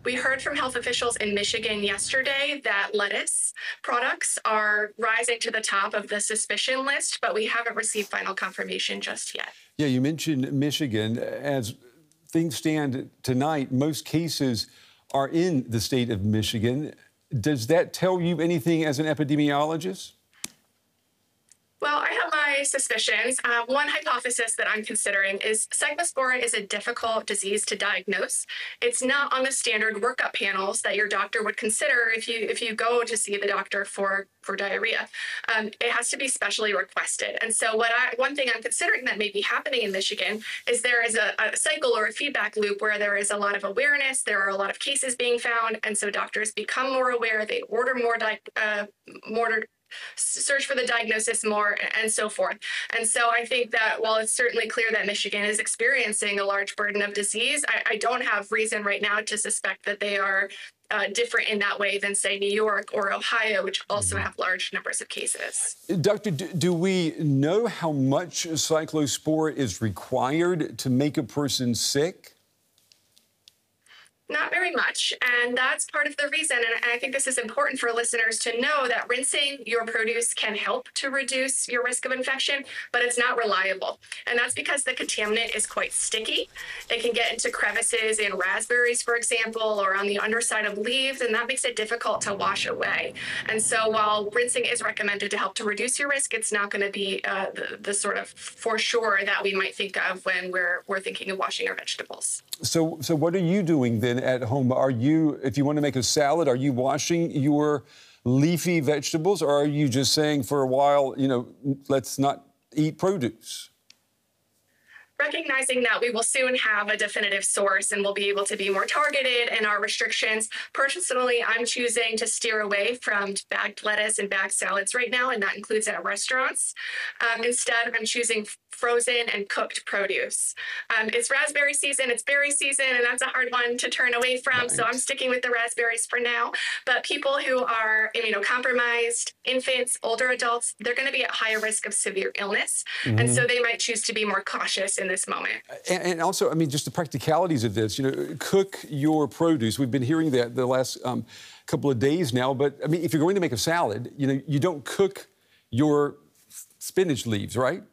We heard from health officials in Michigan yesterday that lettuce products are rising to the top of the suspicion list, but we haven't received final confirmation just yet. Yeah, you mentioned Michigan. As things stand tonight, most cases are in the state of Michigan. Does that tell you anything as an epidemiologist? Well, I have my suspicions. One hypothesis that I'm considering is cyclospora is a difficult disease to diagnose. It's not on the standard workup panels that your doctor would consider if you go to see the doctor for diarrhea. It has to be specially requested. And so one thing I'm considering that may be happening in Michigan is there is a cycle or a feedback loop where there is a lot of awareness, there are a lot of cases being found, and so doctors become more aware, they order more search for the diagnosis more, and so forth. And so I think that while it's certainly clear that Michigan is experiencing a large burden of disease, I don't have reason right now to suspect that they are different in that way than, say, New York or Ohio, which also have large numbers of cases. Doctor, do we know how much cyclospora is required to make a person sick? Not very much, and that's part of the reason, and I think this is important for listeners to know, that rinsing your produce can help to reduce your risk of infection, but it's not reliable. And that's because the contaminant is quite sticky. It can get into crevices in raspberries, for example, or on the underside of leaves, and that makes it difficult to wash away. And so while rinsing is recommended to help to reduce your risk, it's not going to be the sort of for sure that we might think of when we're thinking of washing our vegetables. So what are you doing then at home? Are you, if you want to make a salad, are you washing your leafy vegetables, or are you just saying for a while, let's not eat produce? Recognizing that we will soon have a definitive source and we'll be able to be more targeted in our restrictions. Personally, I'm choosing to steer away from bagged lettuce and bagged salads right now, and that includes at restaurants. Instead, I'm choosing frozen and cooked produce. It's raspberry season, it's berry season, and that's a hard one to turn away from. Right. So I'm sticking with the raspberries for now. But people who are immunocompromised, infants, older adults, they're going to be at higher risk of severe illness. Mm-hmm. And so they might choose to be more cautious in this moment. And also, just the practicalities of this, cook your produce. We've been hearing that the last couple of days now. But, if you're going to make a salad, you don't cook your spinach leaves, right?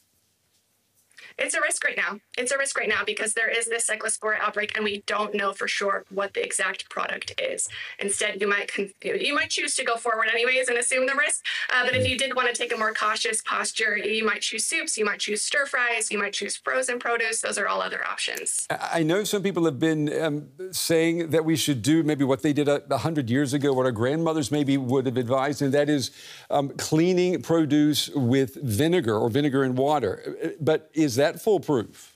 It's a risk right now. It's a risk right now because there is this cyclospora outbreak, and we don't know for sure what the exact product is. Instead, you might choose to go forward anyways and assume the risk. But if you did want to take a more cautious posture, you might choose soups, you might choose stir fries, you might choose frozen produce. Those are all other options. I know some people have been saying that we should do maybe what they did 100 years ago, what our grandmothers maybe would have advised, and that is cleaning produce with vinegar or vinegar and water. But is that foolproof?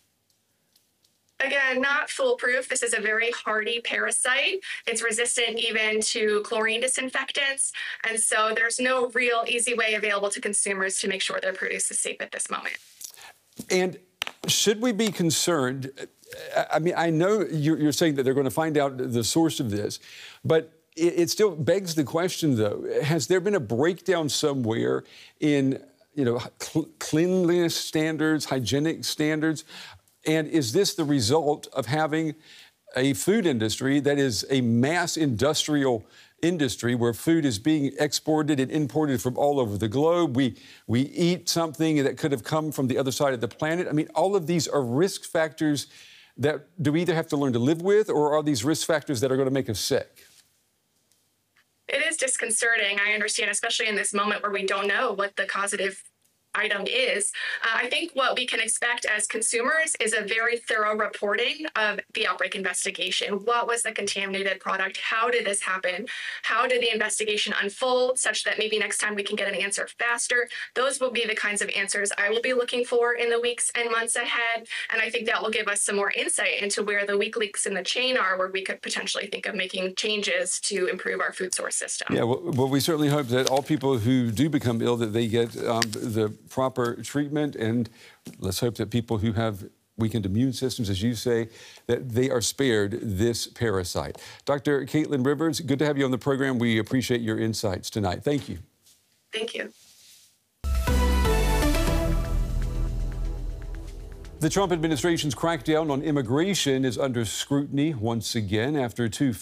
Again, not foolproof. This is a very hardy parasite. It's resistant even to chlorine disinfectants. And so there's no real easy way available to consumers to make sure their produce is safe at this moment. And should we be concerned? I know you're saying that they're going to find out the source of this, but it still begs the question, though, has there been a breakdown somewhere in cleanliness standards, hygienic standards? And is this the result of having a food industry that is a mass industrial industry where food is being exported and imported from all over the globe? We eat something that could have come from the other side of the planet. All of these are risk factors that do we either have to learn to live with, or are these risk factors that are going to make us sick? It is disconcerting, I understand, especially in this moment where we don't know what the causative item is. I think what we can expect as consumers is a very thorough reporting of the outbreak investigation. What was the contaminated product? How did this happen? How did the investigation unfold such that maybe next time we can get an answer faster? Those will be the kinds of answers I will be looking for in the weeks and months ahead. And I think that will give us some more insight into where the weak links in the chain are, where we could potentially think of making changes to improve our food source system. Yeah, well, we certainly hope that all people who do become ill, that they get the proper treatment, and let's hope that people who have weakened immune systems, as you say, that they are spared this parasite. Dr. Caitlin Rivers, good to have you on the program. We appreciate your insights tonight. Thank you. Thank you. The Trump administration's crackdown on immigration is under scrutiny once again after two